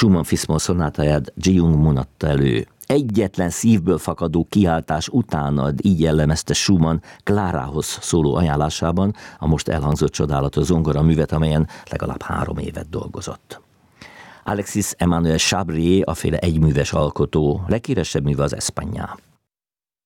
Schumann Fis-moll szonátáját Ji-young Moon adta elő. Egyetlen szívből fakadó kiáltás utánad, így jellemezte Schumann Klárához szóló ajánlásában a most elhangzott csodálatos zongora művet, amelyen legalább 3 évet dolgozott. Alexis Emmanuel Chabrier a féle egyműves alkotó, leghíresebb műve az España.